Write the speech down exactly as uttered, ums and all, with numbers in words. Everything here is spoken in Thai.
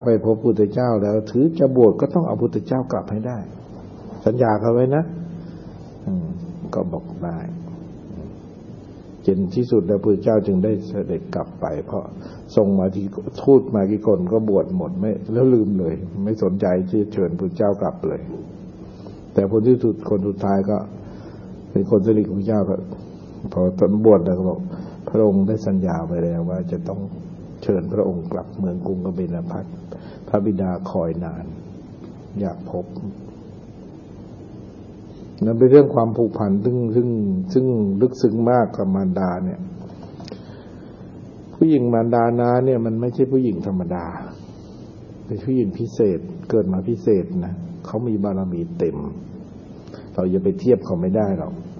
ไปพบพุทธเจ้าแล้วถือจะบวชก็ต้องเอาพุทธเจ้ากลับให้ได้สัญญาเขาไว้นะก็บอกได้จนที่สุดแล้วพระเจ้าจึงได้เสด็จกลับไปเพราะส่งมาที่ทูตมากี่คนก็บวชหมดไม่แล้วลืมเลยไม่สนใจที่เชิญพระเจ้ากลับเลยแต่คนที่สุดคนสุดท้ายก็เป็นคนสนิทของพระเจ้าก็พอตอนบวชแล้วก็บอกพระองค์ได้สัญญาไว้แล้วว่าจะต้องเชิญพระองค์กลับเมืองกรุงกบิลพัสดุพระบิดาคอยนานอยากพบนั่นเป็นเรื่องความผูกพันซึ่งซึ่งซึ่งลึกซึ้งมากกับมารดาเนี่ยผู้หญิงมารดานาเนี่ยมันไม่ใช่ผู้หญิงธรรมดาเป็นผู้หญิงพิเศษเกิดมาพิเศษนะเขามีบารมีเต็มเราอย่าไปเทียบเขาไม่ได้หรอก